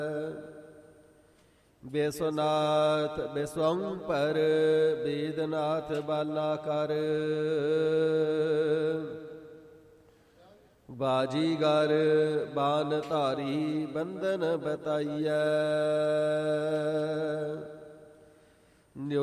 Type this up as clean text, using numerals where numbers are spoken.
ਵਿਸਵਨਾਥ ਵਿਸਵੰਪਰ ਬੇਦਨਾਥ ਬਾਲਾ ਕਰ। ਬਾਜੀਗਰ ਬਾਨ ਧਾਰੀ ਬੰਧਨ ਬਤਾਈਐ।